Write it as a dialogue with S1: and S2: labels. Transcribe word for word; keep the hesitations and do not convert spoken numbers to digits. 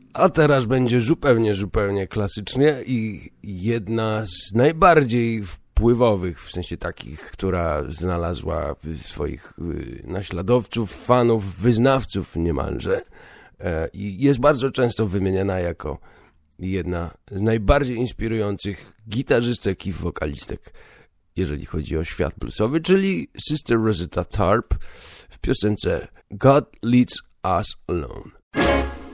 S1: A teraz będzie zupełnie, zupełnie klasycznie i jedna z najbardziej wpływowych, w sensie takich, która znalazła swoich naśladowców, fanów, wyznawców niemalże i jest bardzo często wymieniana jako jedna z najbardziej inspirujących gitarzystek i wokalistek, jeżeli chodzi o świat bluesowy, czyli Sister Rosetta Tharpe w piosence God Leads Us Alone.